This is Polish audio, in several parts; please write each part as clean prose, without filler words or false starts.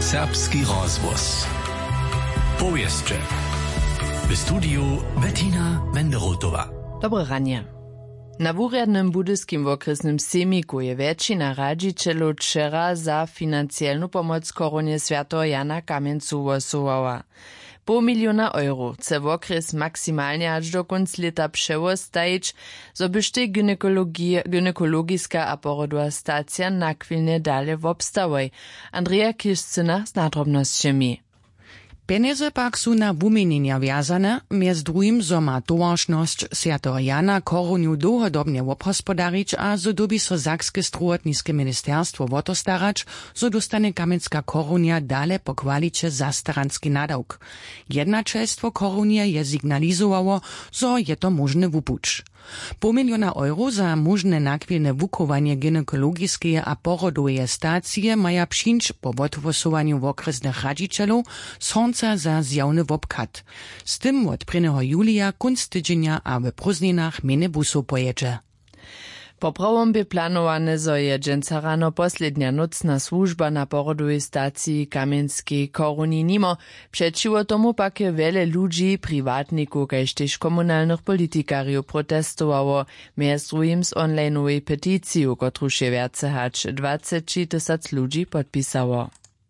Serbski rozvoz. Powieszcze. W studiu Bettina Wenderotova. Dobre ranie. Na wurjadnym budyskim okresnym semiku je většina radžičelov wczera za financialną pomoc koronie Świętego Jana Kamieńcu głosowała. €500 000 chce okres maksymalnie aż do końca lata przewostajić, zo byś tej gynekologiska a porodowa stacja nakwilnie dalej wobstałej. Andrea Kiszcyna z nadrobnościami. Pieniądze pak su na wumienienia wjazane, między drugim zo ma towarszność Świętego Jana koroniu długodobnie obhospodarić, a zo dobi so Sakskie zdrowotniskie ministerstwo wotostarać, zo dostane Kamieńska koronia dale po kwalicie zastaranski nadawk. Jednaczeństwo koronie je signalizowało, zo je to możny wupuć. €500 000 za możne nakwilne wukowanie gynekologiskiej a porodowej stacji maja przyjść po odwosowaniu w okresnych radžičelov sonca za zjawny wobkat. Z tym od 1. julia kunst tydzienia a w prózdninach mene busu pojedzie. Poprawom by planowane, zo je dżęca rano poslednia nocna służba na porodowej stacji Kamieńskiej koroni nimo. Przeciwo tomu pak je wiele ludzi, prywatników, kaž tež komunalnych politikariów protestowało, między drugim z online'owej petyciju, kotruž je viace hač 20 000 ludzi podpisało.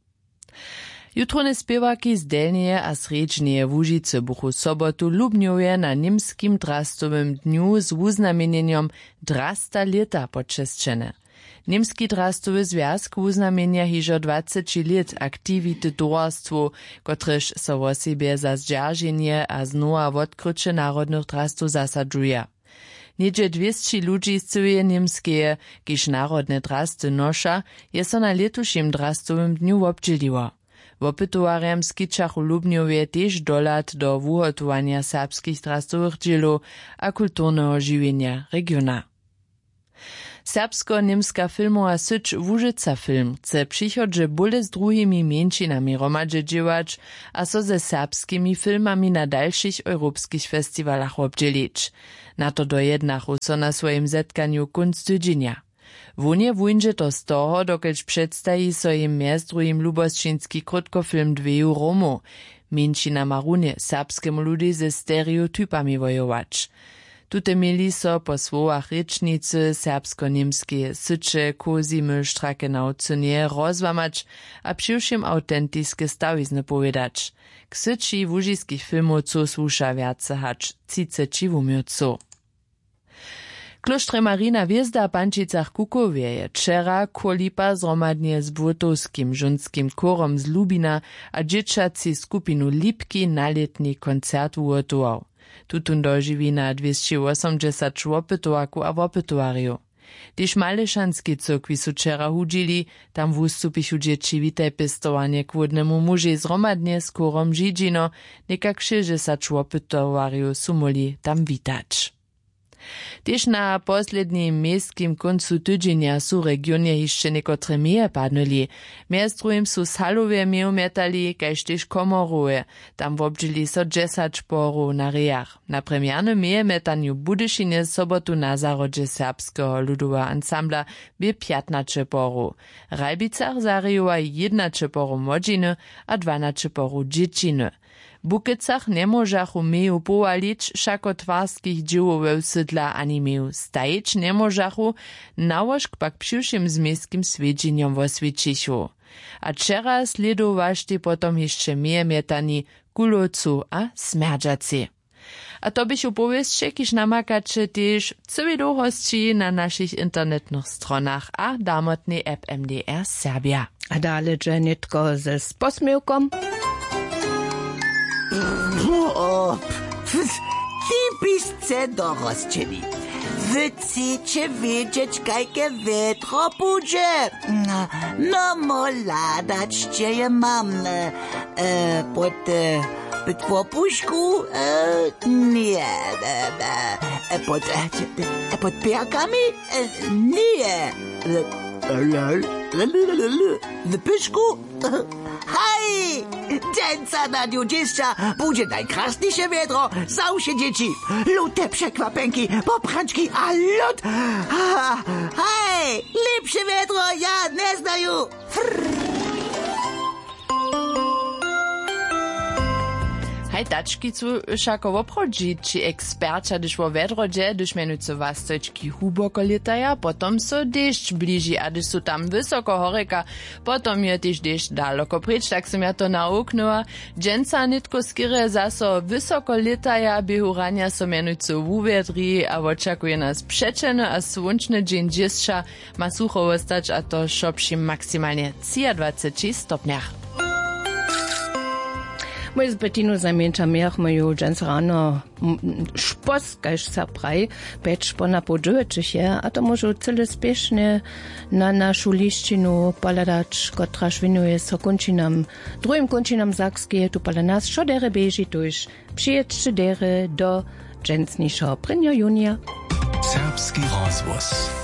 Jutrone spěwaky z Delnieje a Sredźneje Łužice buchu sobotu lubňuje na Nimskim drastowym dniu z uznamieniem 200 leta počesčene. Nimski drastowy związk uznamienia hižo 20 lat aktivity towarstwu, kotrež so o siebie za zdźerženie a znowa odkrycie narodnych drastów zasadżuje. Niedzie 200 ludzi z całej Nimskeje, kiż narodne drasty nosza, je so na letušim drastowym dniu obdzieliło. Wopytowarjam skičachu Lubnjowie też dolat do wuhotowania serbskich drastowych dzielów a kulturnego żywienia regiona. Serbsko-nimska filmowa syć Łużyca Film chce przychodźe bóle z drugimi mieńczynami romadźe dziełać, a so ze serbskimi filmami na dalszych europejskich festiwalach obdzielić. Na to dojednachu so na swoim zetkaniu kunst tydzienia. Wunie wujnže to z toho, dokelž předstají so jim mjez drugim lubosčinski krótkofilm Dveju Romu. Mieńčina marunie serbskemu ludi ze stereotypami wojować. Tute mieli so po słowach rečnicy serbsko-niemskie syče kozimy štrake nauczynie rozłamać, a přiwšim autentiske stawizny powiedzieć. K syči wužiskich filmowców słusza wiace hacz 30 wumioców. Kloštre Marina Wjezda w Pančicach Kukowie je wczera kolipa zromadnie z błotowskim żunskim korom z Lubina a dzieciacy skupinu Lipki na letni koncert ugotował. Tutun dożywi na 280 opytowaku a opytowariu. Tyż maleszanski cyrkwi su wczera hudzili, tam wustupichu dzieci witaj pestowanie k wodnemu muži zromadnie z korom Żidzino, nekak 60 opytowariu su moli tam witać. Tež na poslednim miejskim koncu tydzienia su regionie jeszcze niekotre meje padnuli. Między drugim su Salowie miemetali, kaž tež Komoruje. Tam wobdźili so 10 porów na rejach. Na premiernym mejemetaniu Budyšinie sobotu na zarodźe serbskiego ludowego ansambla by 15 porów. Rajbicach zarejowa 11 porów młodziny a 12 porów dzieciny. W Bukecach nie możachu meju powalić, všako twarskich dziełoweł sydla ani meju stajić nie możachu, nałożk pak przyszłym zmiejskim swiedzeniem oswiecichu. A wczera sledowašte potom jeszcze mejemetani kulowcu a smerdżacy. A to byś upowieście, kiż namakacie też całej długości na naszych internetnych stronach a damotnej app MDR Serbia. A dalej nitko ze posmiewkom. Ty byście dorosczyli. Wy chcecie wiedzieć, jakie wietro pójdzie. No, moladaczcie je mam. Pod popuszku? Nie. Pod piakami? Nie. W pyszku? Hej! Dżęca na dniu dziecka będzie najkrasniejsze wiadro, załóżcie dzieci, lute przekwapenki, popraczki a lód. Hej! Lepsze wiadro ja nie znaję. Hej, tački cu šako obchodži, či eksperča, když vo vedrodže, když menujúco vastojčki huboko letaja, potom so dešť blíži, a když sú tam vysoko horeka, potom je tiež dešť daleko preč, tak som ja to nauknula. Dženca nitko skire zaso vysoko letaja, behu rania so menujúco vúvedri a očakuje nás přečene a slunčne džin džisča, ma sucho ostać, a to šopším maximálne 23 stopniach. Mój z Bettinu zamięcza miach moju dżens rano szpos, kaž sa praj, peč po napodžujecie się, a to może cyle spiesznie na naszą liścinu paladacz, kotraż winuje so končinam, drugim končinam Sakskie, tu pala nas šodere beži tuż, przyjedźcie dere do dżensnisza prynia junia. Serbski rozvoz.